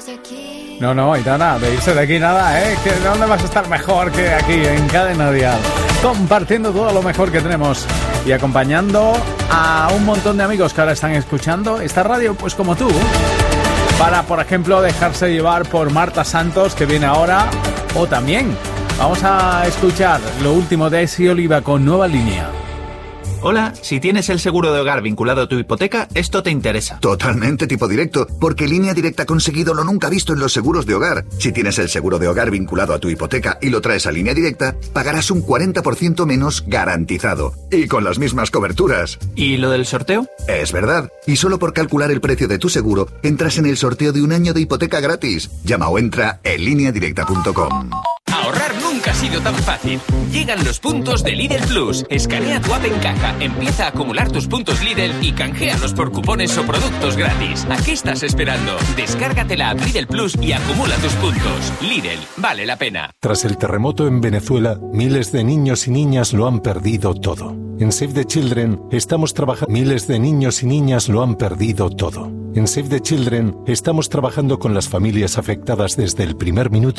No, Aitana, de irse de aquí nada, ¿eh? Que ¿dónde vas a estar mejor que aquí, en Cadena Dial? Compartiendo todo lo mejor que tenemos y acompañando a un montón de amigos que ahora están escuchando esta radio, pues como tú, para, por ejemplo, dejarse llevar por Marta Santos, que viene ahora, o también vamos a escuchar lo último de Esi Oliva con Nueva Línea. Hola, si tienes el seguro de hogar vinculado a tu hipoteca, esto te interesa. Totalmente tipo directo, porque Línea Directa ha conseguido lo nunca visto en los seguros de hogar. Si tienes el seguro de hogar vinculado a tu hipoteca y lo traes a Línea Directa, pagarás un 40% menos garantizado. Y con las mismas coberturas. ¿Y lo del sorteo? Es verdad. Y solo por calcular el precio de tu seguro, entras en el sorteo de un año de hipoteca gratis. Llama o entra en lineadirecta.com. Ahorrar nunca ha sido tan fácil. Llegan los puntos de Lidl Plus. Escanea tu app en caja, empieza a acumular tus puntos Lidl y canjealos por cupones o productos gratis. ¿A qué estás esperando? Descárgate la app Lidl Plus y acumula tus puntos. Lidl, vale la pena. Tras el terremoto en Venezuela, miles de niños y niñas lo han perdido todo. En Save the Children estamos trabajando. Miles de niños y niñas lo han perdido todo. En Save the Children estamos trabajando con las familias afectadas desde el primer minuto